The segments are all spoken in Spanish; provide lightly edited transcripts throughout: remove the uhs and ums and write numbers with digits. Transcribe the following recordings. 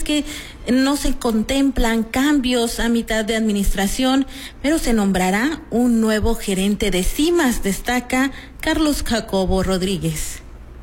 que no se contemplan cambios a mitad de administración, pero se nombrará un nuevo gerente de CIMAS, destaca Carlos Jacobo Rodríguez.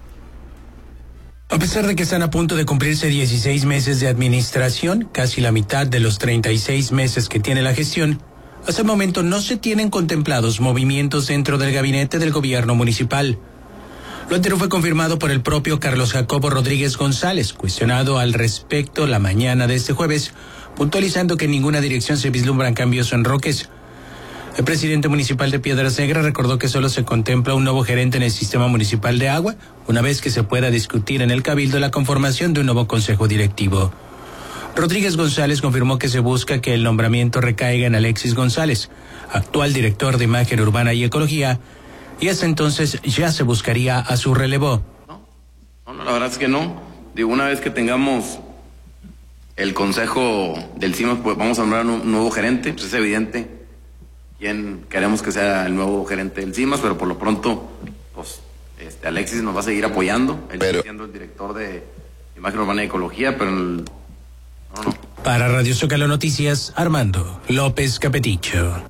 A pesar de que están a punto de cumplirse 16 meses de administración, casi la mitad de los 36 meses que tiene la gestión, hasta el momento no se tienen contemplados movimientos dentro del gabinete del gobierno municipal. Lo anterior fue confirmado por el propio Carlos Jacobo Rodríguez González, cuestionado al respecto la mañana de este jueves, puntualizando que en ninguna dirección se vislumbran cambios en Roques. El presidente municipal de Piedras Negras recordó que solo se contempla un nuevo gerente en el sistema municipal de agua, una vez que se pueda discutir en el Cabildo la conformación de un nuevo consejo directivo. Rodríguez González confirmó que se busca que el nombramiento recaiga en Alexis González, actual director de Imagen Urbana y Ecología, y hasta entonces ya se buscaría a su relevo. No, la verdad es que no. Digo, una vez que tengamos el consejo del CIMAS, pues vamos a nombrar un nuevo gerente. Pues es evidente quién queremos que sea el nuevo gerente del CIMAS, pero por lo pronto, pues Alexis nos va a seguir apoyando. Él está siendo el director de Imagen Urbana y Ecología, pero no. Para Radio Zócalo Noticias, Armando López Capeticho.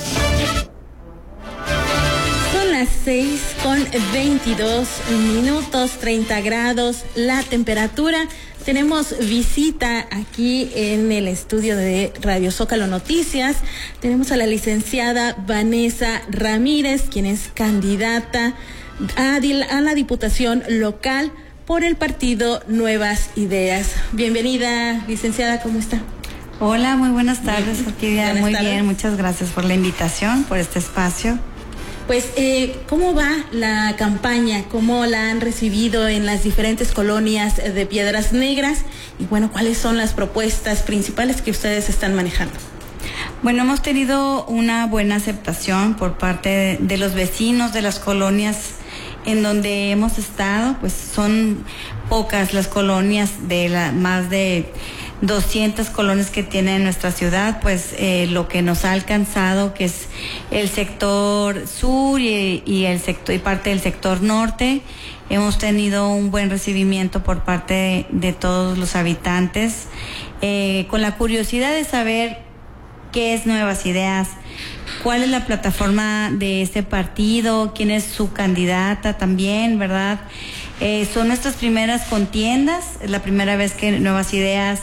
6:22, 30 grados la temperatura. Tenemos visita aquí en el estudio de Radio Zócalo Noticias. Tenemos a la licenciada Vanessa Ramírez, quien es candidata a la Diputación Local por el partido Nuevas Ideas. Bienvenida, licenciada, ¿cómo está? Hola, muy buenas tardes, Orquídea. Muy tardes. Bien, muchas gracias por la invitación, por este espacio. Pues, ¿cómo va la campaña? ¿Cómo la han recibido en las diferentes colonias de Piedras Negras? Y bueno, ¿cuáles son las propuestas principales que ustedes están manejando? Bueno, hemos tenido una buena aceptación por parte de los vecinos de las colonias en donde hemos estado. Pues son pocas las colonias de más de 200 colonias que tiene nuestra ciudad, pues lo que nos ha alcanzado, que es el sector sur y el sector y parte del sector norte. Hemos tenido un buen recibimiento por parte de todos los habitantes, con la curiosidad de saber qué es Nuevas Ideas, cuál es la plataforma de este partido, quién es su candidata también, ¿verdad? Son nuestras primeras contiendas, es la primera vez que Nuevas Ideas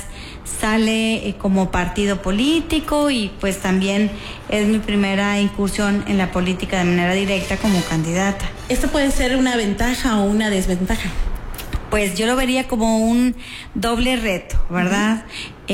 sale como partido político y pues también es mi primera incursión en la política de manera directa como candidata. ¿Esto puede ser una ventaja o una desventaja? Pues yo lo vería como un doble reto, ¿verdad?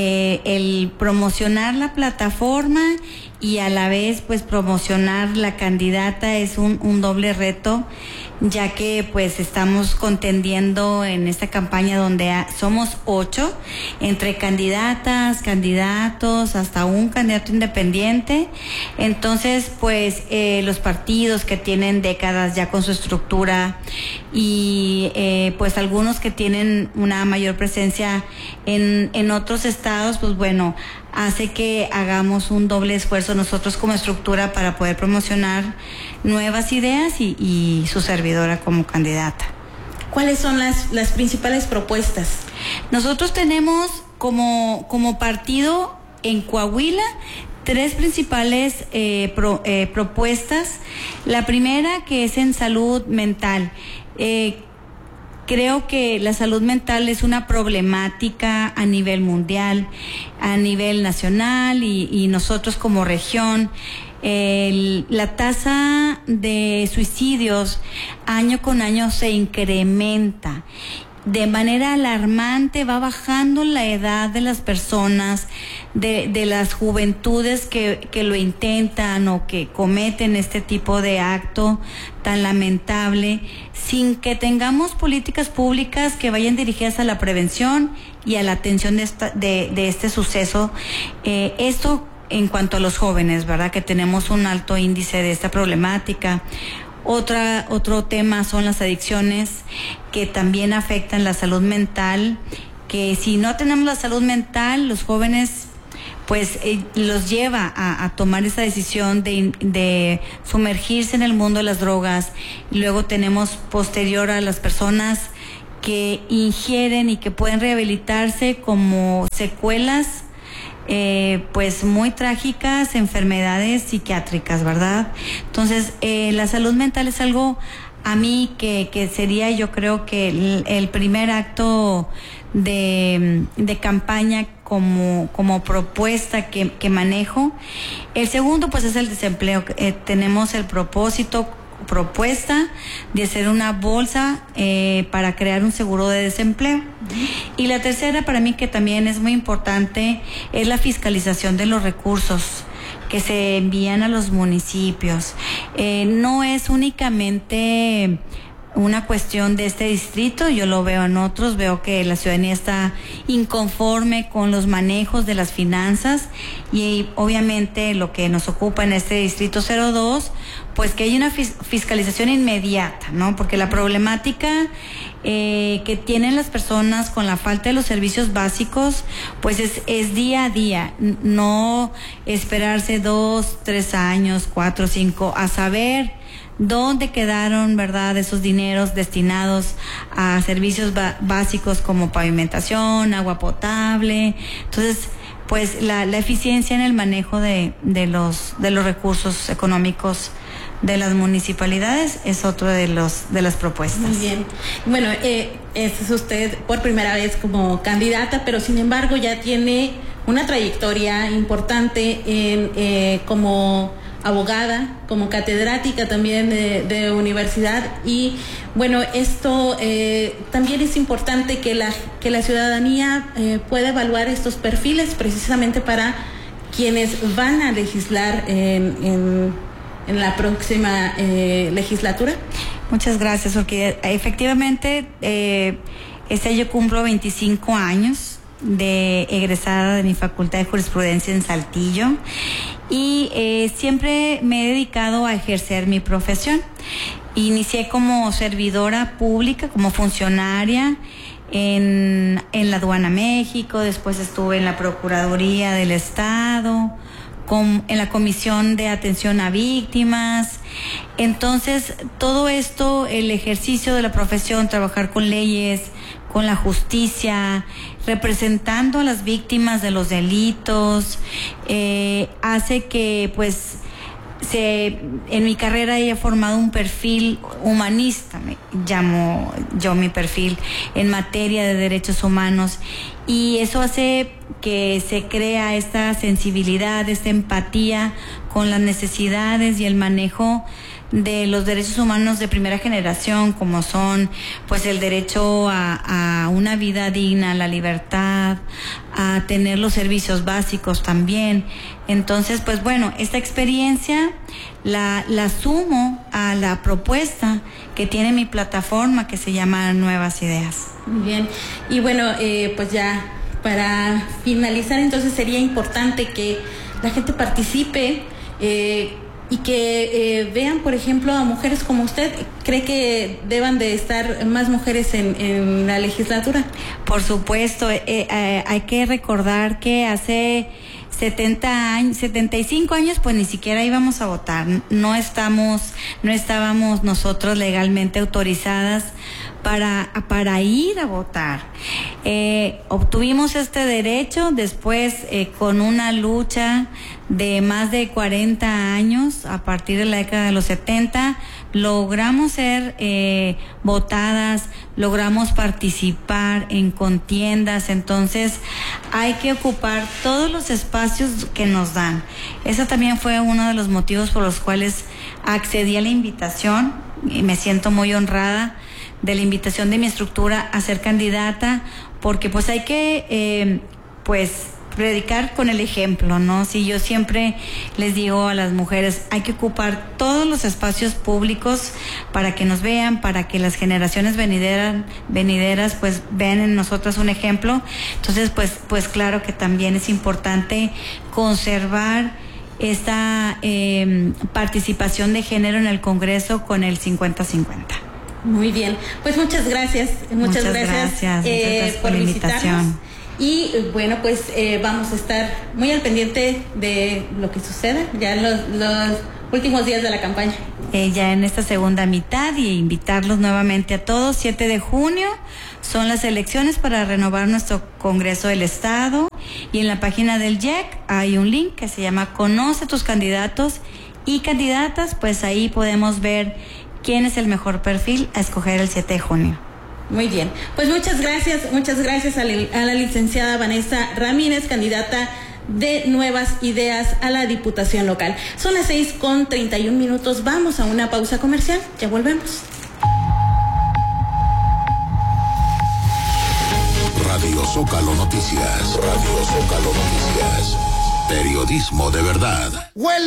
El promocionar la plataforma y a la vez pues promocionar la candidata es un doble reto, ya que pues estamos contendiendo en esta campaña donde somos 8, entre candidatas, candidatos, hasta un candidato independiente. Entonces pues los partidos que tienen décadas ya con su estructura y pues algunos que tienen una mayor presencia en otros estados, pues bueno, hace que hagamos un doble esfuerzo nosotros como estructura para poder promocionar Nuevas Ideas y su servidora como candidata. ¿Cuáles son las principales propuestas? Nosotros tenemos como partido en Coahuila 3 principales propuestas. La primera, que es en salud mental. Creo que la salud mental es una problemática a nivel mundial, a nivel nacional y nosotros como región. La tasa de suicidios año con año se incrementa. De manera alarmante va bajando la edad de las personas, de las juventudes que lo intentan o que cometen este tipo de acto tan lamentable, sin que tengamos políticas públicas que vayan dirigidas a la prevención y a la atención de este suceso. Esto en cuanto a los jóvenes, ¿verdad? Que tenemos un alto índice de esta problemática. Otro tema son las adicciones, que también afectan la salud mental, que si no tenemos la salud mental, los jóvenes pues los lleva a tomar esa decisión de sumergirse en el mundo de las drogas. Y luego tenemos posterior a las personas que ingieren y que pueden rehabilitarse como secuelas pues muy trágicas, enfermedades psiquiátricas, ¿verdad? Entonces, la salud mental es algo a mí que sería, yo creo que el primer acto de campaña como propuesta que manejo. El segundo, pues, es el desempleo. Tenemos el propuesta de hacer una bolsa para crear un seguro de desempleo. Y la tercera, para mí, que también es muy importante, es la fiscalización de los recursos que se envían a los municipios. No es únicamente una cuestión de este distrito, yo lo veo en otros, veo que la ciudadanía está inconforme con los manejos de las finanzas y obviamente lo que nos ocupa en este distrito 02, pues que hay una fiscalización inmediata, ¿no? Porque la problemática que tienen las personas con la falta de los servicios básicos, pues es día a día, no esperarse 2, 3 años, 4, 5, a saber dónde quedaron, ¿verdad?, esos dineros destinados a servicios básicos como pavimentación, agua potable. Entonces, pues la eficiencia en el manejo de los recursos económicos de las municipalidades es otro de las propuestas. Muy bien. Bueno, es usted por primera vez como candidata, pero sin embargo ya tiene una trayectoria importante como abogada, como catedrática también de universidad, y bueno, esto también es importante que la ciudadanía pueda evaluar estos perfiles precisamente para quienes van a legislar en la próxima legislatura. Muchas gracias, porque efectivamente este año cumplo 25 años de egresada de mi Facultad de Jurisprudencia en Saltillo y siempre me he dedicado a ejercer mi profesión. Inicié como servidora pública, como funcionaria en la Aduana México, después estuve en la Procuraduría del Estado, en la Comisión de Atención a Víctimas. Entonces, todo esto, el ejercicio de la profesión, trabajar con leyes, con la justicia, representando a las víctimas de los delitos, hace que, pues, en mi carrera haya formado un perfil humanista, me llamo yo mi perfil, en materia de derechos humanos, y eso hace que se crea esta sensibilidad, esta empatía con las necesidades y el manejo de los derechos humanos de primera generación, como son pues el derecho a una vida digna, a la libertad, a tener los servicios básicos también. Entonces, pues bueno, esta experiencia la sumo a la propuesta que tiene mi plataforma, que se llama Nuevas Ideas. Muy bien. Y bueno, pues ya para finalizar, entonces sería importante que la gente participe y que vean, por ejemplo, a mujeres como usted. ¿Cree que deban de estar más mujeres en la legislatura? Por supuesto, hay que recordar que hace 75 años, pues ni siquiera íbamos a votar. No estábamos nosotros legalmente autorizadas para ir a votar. Obtuvimos este derecho después con una lucha de más de 40 años. A partir de la década de los 70 logramos ser votadas, logramos participar en contiendas. Entonces hay que ocupar todos los espacios que nos dan. Eso también fue uno de los motivos por los cuales accedí a la invitación y me siento muy honrada de la invitación de mi estructura a ser candidata, porque pues hay que predicar con el ejemplo, ¿no? Si yo siempre les digo a las mujeres, hay que ocupar todos los espacios públicos para que nos vean, para que las generaciones venideras pues vean en nosotras un ejemplo. Entonces pues claro que también es importante conservar esta participación de género en el Congreso con el 50-50. Muy bien, pues muchas gracias por la invitación. Y bueno, pues vamos a estar muy al pendiente de lo que suceda. Ya los últimos días de la campaña. Ya en esta segunda mitad, y invitarlos nuevamente a todos. 7 de junio son las elecciones para renovar nuestro Congreso del Estado, y en la página del IEC hay un link que se llama Conoce tus candidatos y candidatas. Pues ahí podemos ver quién es el mejor perfil a escoger el 7 de junio. Muy bien, pues muchas gracias a la licenciada Vanessa Ramírez, candidata de Nuevas Ideas a la Diputación Local. Son las 6:31. Vamos a una pausa comercial, ya volvemos. Radio Zócalo Noticias. Radio Zócalo Noticias. Periodismo de verdad. Huele